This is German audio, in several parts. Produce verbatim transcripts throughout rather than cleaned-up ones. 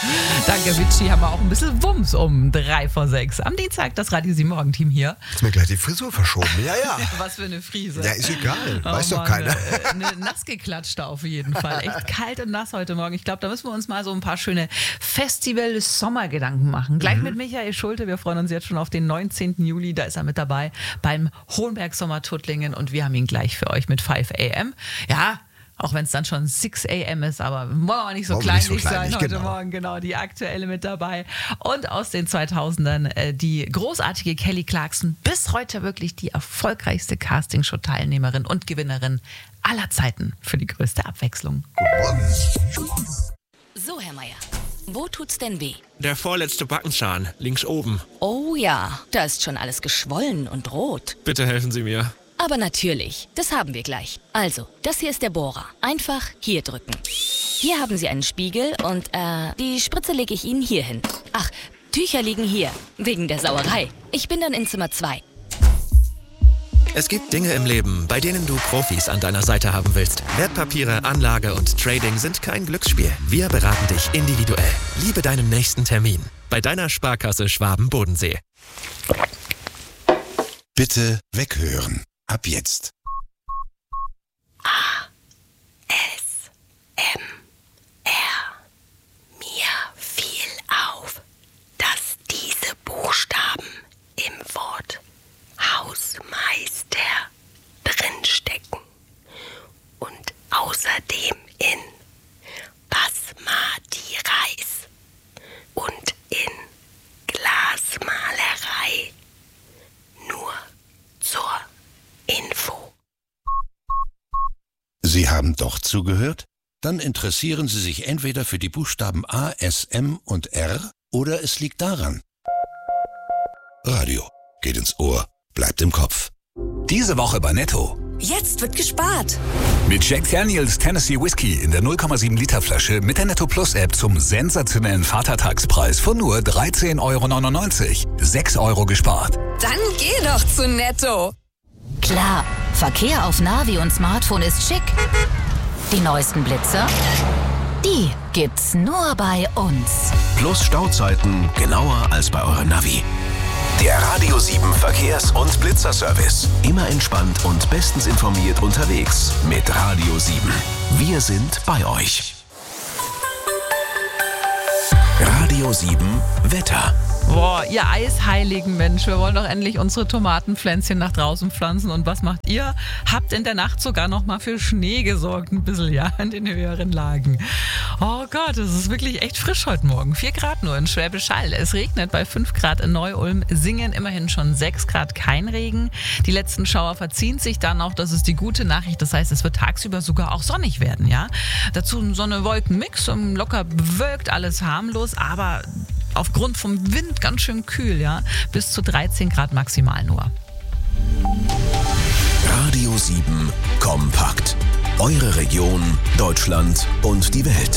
Danke, Vici. Haben wir auch ein bisschen Wumms um drei vor sechs. Am Dienstag das Radio sieben Morgen-Team hier. Ist mir gleich die Frisur verschoben. Ja, ja. Was für eine Frise. Ja, ist egal. Oh, Weiß doch Mann, keiner. Äh, eine nassgeklatschte auf jeden Fall. Echt kalt und nass heute Morgen. Ich glaube, da müssen wir uns mal so ein paar schöne Festival-Sommergedanken machen. Gleich mhm. mit Michael Schulte. Wir freuen uns jetzt schon auf den neunzehnten Juli. Da ist er mit dabei beim Hohenberg Sommer Tuttlingen. Und wir haben ihn gleich für euch mit fünf a m. Ja, auch wenn es dann schon sechs a m ist, aber wollen wir nicht so Wollen wir nicht kleinlich so sein kleinlich, heute genau. Morgen. Genau, die aktuelle mit dabei. Und aus den zweitausendern äh, die großartige Kelly Clarkson, bis heute wirklich die erfolgreichste Castingshow-Teilnehmerin und Gewinnerin aller Zeiten für die größte Abwechslung. So, Herr Meier, wo tut's denn weh? Der vorletzte Backenzahn, links oben. Oh ja, da ist schon alles geschwollen und rot. Bitte helfen Sie mir. Aber natürlich, das haben wir gleich. Also, das hier ist der Bohrer. Einfach hier drücken. Hier haben Sie einen Spiegel und äh, die Spritze lege ich Ihnen hier hin. Ach, Tücher liegen hier, wegen der Sauerei. Ich bin dann in Zimmer zwei. Es gibt Dinge im Leben, bei denen du Profis an deiner Seite haben willst. Wertpapiere, Anlage und Trading sind kein Glücksspiel. Wir beraten dich individuell. Liebe deinen nächsten Termin. Bei deiner Sparkasse Schwaben-Bodensee. Bitte weghören. Ab jetzt. A, S, M, R. Mir fiel auf, dass diese Buchstaben im Wort Hausmeister drinstecken und außerdem in Basmati Reis und in Glasmalerei. Nur zur Info. Sie haben doch zugehört? Dann interessieren Sie sich entweder für die Buchstaben A, S, M und R oder es liegt daran. Radio geht ins Ohr, bleibt im Kopf. Diese Woche bei Netto. Jetzt wird gespart. Mit Jack Daniels Tennessee Whiskey in der null Komma sieben Liter Flasche mit der Netto Plus App zum sensationellen Vatertagspreis von nur dreizehn Euro neunundneunzig. sechs Euro gespart. Dann geh doch zu Netto. Klar, Verkehr auf Navi und Smartphone ist schick. Die neuesten Blitzer, die gibt's nur bei uns. Plus Stauzeiten genauer als bei eurem Navi. Der Radio sieben Verkehrs- und Blitzerservice. Immer entspannt und bestens informiert unterwegs mit Radio sieben. Wir sind bei euch. Radio sieben Wetter. Boah, ihr eisheiligen Mensch, wir wollen doch endlich unsere Tomatenpflänzchen nach draußen pflanzen. Und was macht ihr? Habt in der Nacht sogar noch mal für Schnee gesorgt, ein bisschen, ja, in den höheren Lagen. Oh Gott, es ist wirklich echt frisch heute Morgen. vier Grad nur in Schwäbisch Hall. Es regnet bei fünf Grad in Neu-Ulm, Singen immerhin schon sechs Grad, kein Regen. Die letzten Schauer verziehen sich dann auch, das ist die gute Nachricht. Das heißt, es wird tagsüber sogar auch sonnig werden, ja. Dazu ein Sonne-Wolken-Mix, locker bewölkt, alles harmlos, aber aufgrund vom Wind ganz schön kühl, ja. Bis zu dreizehn Grad maximal nur. Radio sieben kompakt. Eure Region, Deutschland und die Welt.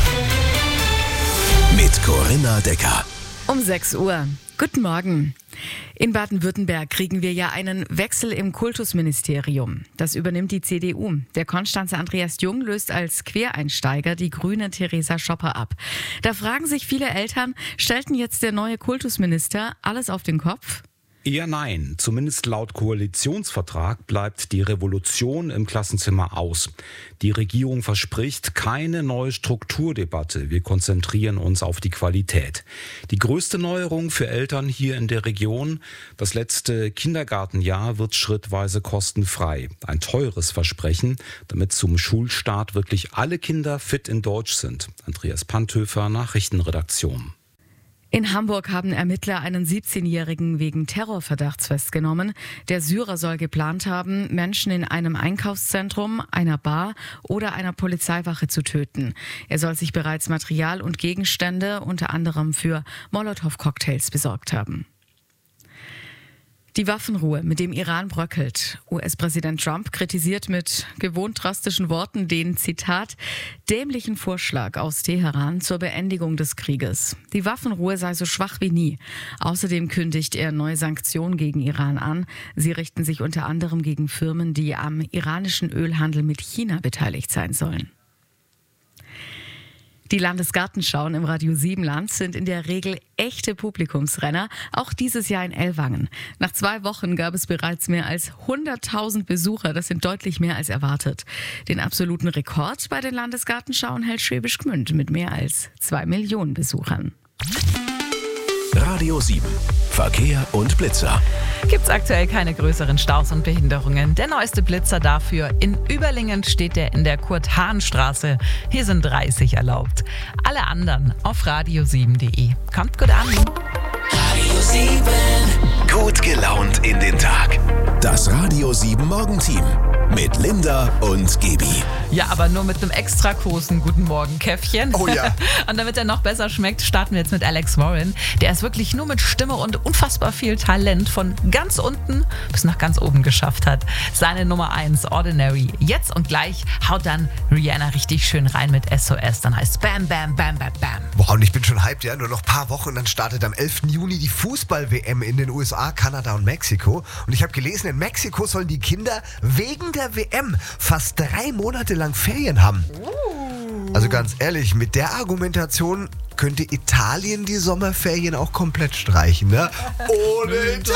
Mit Corinna Decker. Um sechs Uhr. Guten Morgen. In Baden-Württemberg kriegen wir ja einen Wechsel im Kultusministerium. Das übernimmt die C D U. Der Konstanzer Andreas Jung löst als Quereinsteiger die grüne Theresa Schopper ab. Da fragen sich viele Eltern, stellten jetzt der neue Kultusminister alles auf den Kopf? Eher nein. Zumindest laut Koalitionsvertrag bleibt die Revolution im Klassenzimmer aus. Die Regierung verspricht keine neue Strukturdebatte. Wir konzentrieren uns auf die Qualität. Die größte Neuerung für Eltern hier in der Region: das letzte Kindergartenjahr wird schrittweise kostenfrei. Ein teures Versprechen, damit zum Schulstart wirklich alle Kinder fit in Deutsch sind. Andreas Panthöfer, Nachrichtenredaktion. In Hamburg haben Ermittler einen siebzehnjährigen wegen Terrorverdachts festgenommen. Der Syrer soll geplant haben, Menschen in einem Einkaufszentrum, einer Bar oder einer Polizeiwache zu töten. Er soll sich bereits Material und Gegenstände unter anderem für Molotow-Cocktails besorgt haben. Die Waffenruhe mit dem Iran bröckelt. U S-Präsident Trump kritisiert mit gewohnt drastischen Worten den, Zitat, dämlichen Vorschlag aus Teheran zur Beendigung des Krieges. Die Waffenruhe sei so schwach wie nie. Außerdem kündigt er neue Sanktionen gegen Iran an. Sie richten sich unter anderem gegen Firmen, die am iranischen Ölhandel mit China beteiligt sein sollen. Die Landesgartenschauen im Radio Siebenland sind in der Regel echte Publikumsrenner, auch dieses Jahr in Ellwangen. Nach zwei Wochen gab es bereits mehr als hunderttausend Besucher, das sind deutlich mehr als erwartet. Den absoluten Rekord bei den Landesgartenschauen hält Schwäbisch Gmünd mit mehr als zwei Millionen Besuchern. Radio sieben. Verkehr und Blitzer. Gibt's aktuell keine größeren Staus und Behinderungen. Der neueste Blitzer dafür. In Überlingen steht der in der Kurt-Hahn-Straße. Hier sind dreißig erlaubt. Alle anderen auf radio sieben punkt de. Kommt gut an. Radio sieben. Gut gelaunt in den Tag. Das Radio sieben Morgenteam mit Linda und Gebi. Ja, aber nur mit einem extra großen Guten Morgen Käffchen. Oh ja. Und damit er noch besser schmeckt, starten wir jetzt mit Alex Warren. Der es wirklich nur mit Stimme und unfassbar viel Talent von ganz unten bis nach ganz oben geschafft hat. Seine Nummer eins, Ordinary. Jetzt und gleich haut dann Rihanna richtig schön rein mit S O S. Dann heißt Bam, Bam, Bam, Bam, Bam. Boah, und ich bin schon hyped, ja. Nur noch ein paar Wochen, dann startet am elften Juni die Fußball-W M in den U S A, Kanada und Mexiko. Und ich habe gelesen, in Mexiko sollen die Kinder wegen der W M fast drei Monate lang Ferien haben. Also ganz ehrlich, mit der Argumentation könnte Italien die Sommerferien auch komplett streichen, ne? Ohne